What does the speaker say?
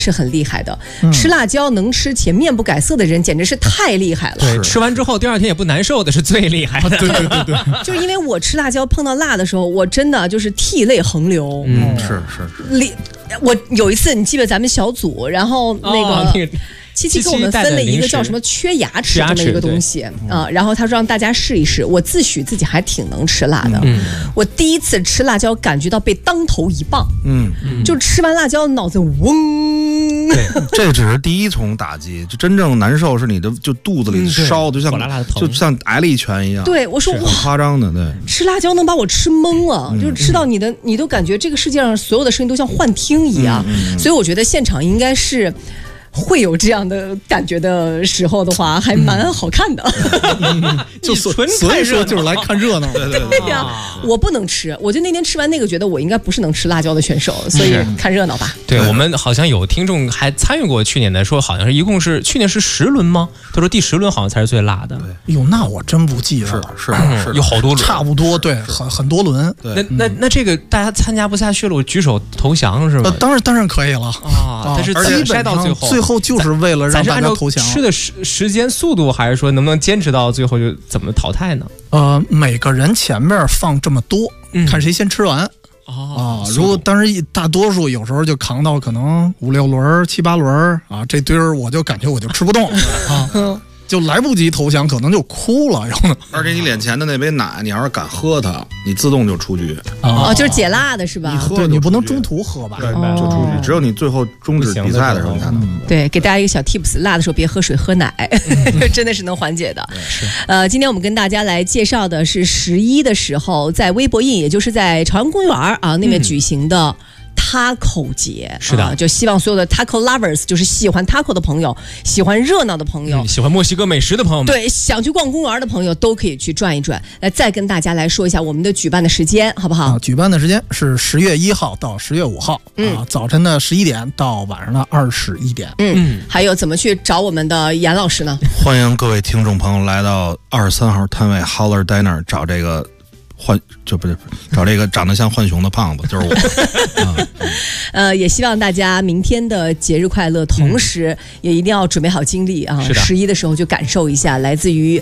是很厉害的，吃辣椒能吃且面不改色的人简直是太厉害了。 对，吃完之后第二天也不难受的是最厉害的。 对对对对， 就是因为我吃辣椒碰到辣的时候，我真的就是涕泪横流。 是。 我有一次，你记得咱们小组，然后那个。七七给我们分了一个叫什么缺牙齿这么一个东西啊，然后他说让大家试一试。我自诩自己还挺能吃辣的，我第一次吃辣椒感觉到被当头一棒，就吃完辣椒脑子嗡。 对，这只是第一重打击，就真正难受是你的就肚子里烧，就像挨了一拳一样。 对，我说哇， 很夸张的，对， 吃辣椒能把我吃懵了，就是吃到你都感觉这个世界上所有的事情都像幻听一样，所以我觉得现场应该是。会有这样的感觉的时候的话，还蛮好看的。 就所以说就是来看热闹。 对呀，我不能吃，我就那天吃完那个，觉得我应该不是能吃辣椒的选手，所以看热闹吧。 对，我们好像有听众还参与过去年的，说好像是一共是去年是10轮吗？他说第10轮好像才是最辣的。 哟，那我真不记得了。 是有好多轮， 差不多，对，很多轮。 那这个大家参加不下去了，我举手投降是吗？ 当然可以了啊，但是筛到最后就是为了让大家投降。 吃的时间速度，还是说能不能坚持到最后就怎么淘汰呢？ 每个人前面放这么多，看谁先吃完。如果当时大多数有时候就扛到可能5、6轮、7、8轮啊，这堆儿我就感觉我就吃不动啊。就来不及投降，可能就哭了。 而且你脸前的那杯奶，你要是敢喝它，你自动就出局。 就是解辣的是吧？ 你不能中途喝吧？ 对，就出局。只有你最后终止比赛的时候才能。 对，给大家一个小 tips， 辣的时候别喝水，喝奶，真的是能缓解的。今天我们跟大家来介绍的是11的时候，在微博印，也就是在朝阳公园啊那边举行的。Taco 节是的， 就希望所有的 Taco lovers， 就是喜欢 Taco 的朋友，喜欢热闹的朋友， 喜欢墨西哥美食的朋友们， 对，想去逛公园的朋友都可以去转一转。来，再跟大家来说一下我们的举办的时间，好不好？ 举办的时间是10月1号到10月5号，早晨的11点到晚上的21点。 还有怎么去找我们的严老师呢？ 欢迎各位听众朋友来到23号摊位 Holler Diner 找这个。找这个长得像浣熊的胖子，就是我。也希望大家明天的节日快乐，同时也一定要准备好精力啊！11的时候就感受一下来自于